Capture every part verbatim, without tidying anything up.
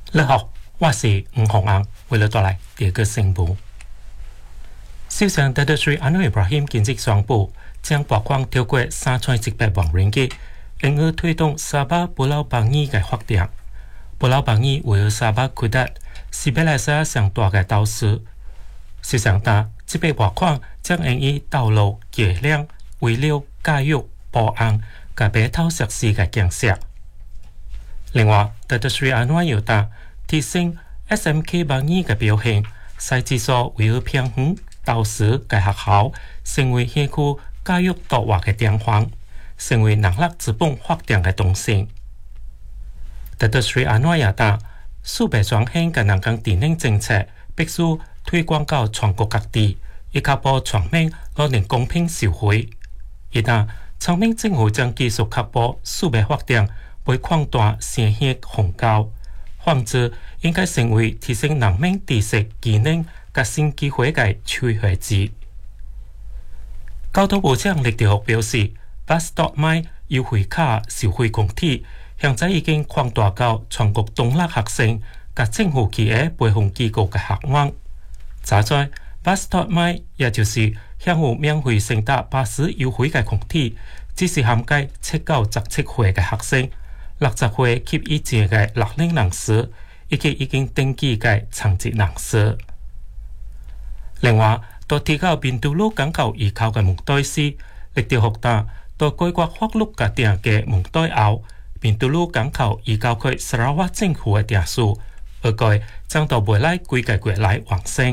你好，我是吴宏昂，为了带来第二个新闻。首相特斯里安努伊布拉欣近日宣布，将拨款超过三千一百万ringgit，用于推动沙巴布劳邦尔的发展。布劳邦尔位于沙巴库达，是马来西亚上大的岛市。首相说，这笔拨款将用于道路、桥梁、卫料、教育、保安及北头设施的建设。另外，特斯里安努伊又说，提升 S M K 邦尔的表现，使这所位于偏远岛市的学校成为县区教育多元的典范，成为农业资本发展的中心。特斯里安努伊也说，数百双县的人工智能政策必须推广到全国各地，以确保全民都能公平受惠。伊说，全民政府将继续确保数百发展被扩大成县宏高，反之应该成为提升人民知识、技能及新机会的催化剂。交通部长李德福表示 ，Bus Stop My 优惠卡受惠公体现在已经扩大到全国中六学生及政府企业培训机构的学员。早在 Bus Stop My 也就是享有免费乘搭巴士优惠的公体，只是涵盖七到十七岁的学生。六十岁及以前的六龄人士，以及已经登记的残疾人士。另外，在提高民都路港口依靠的门对时，立德福说，在规划法律甲定价门对后，民都路港口依靠去沙拉瓦政府的定数，而该将到未来几个月来完成。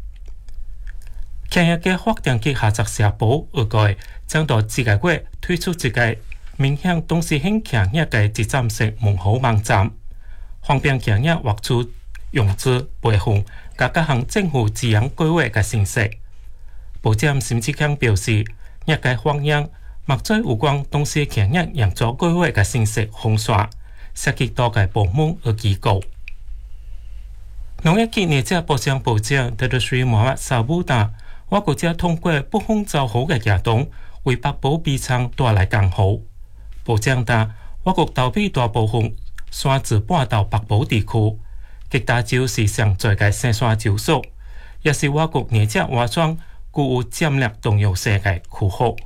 前一个发展局下属社部，而该将到这个月推出一个面向东西向客业的一站式门号网站，方便客业获取用资、培训及各项政府资源规划的信息。部长沈志强表示，业界反映目前有关东西客业营造规划的信息封锁，涉及多个部门和机构。农业及业者部长部长特斯里穆罕默沙布达，我国家通过不风造好的行动，为北部比场带来更好。部长说，我国投资大部分山自半岛北部地区，吉打州是上最的生山州属，也是我国业者化妆具有战略重要性的区域。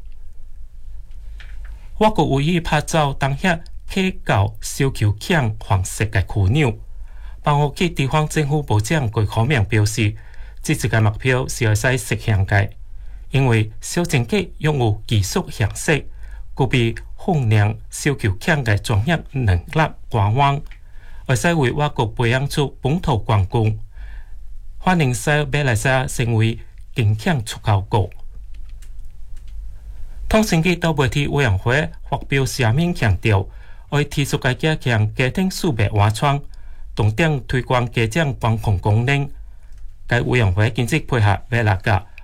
我国唯一拍照当下客到小球腔黄色的枢纽，帮我及地方政府部长郭可明表示，这一个目标是要使实现的，因为小政局拥有技术形式，具备训练小球腔的专业能力官网，会使为我国培养出本土观光，欢迎使马来西亚成为金强出口国。通讯局导媒体委员会发表声明强调，为提出加加强家庭数码安全，重点推广家长监控功能。该委员会近日配合马六甲